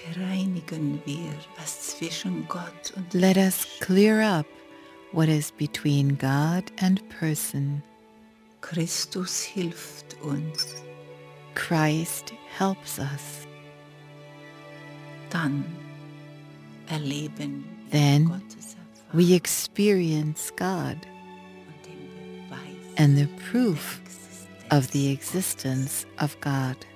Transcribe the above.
Bereinigen wir, was zwischen Gott und Let us clear up what is between God and person. Christus hilft uns. Christ helps us. Dann erleben wir Then Gottes Erfahrung we experience God und den Beweis and the der proof of the Existenz Gottes. existence of God.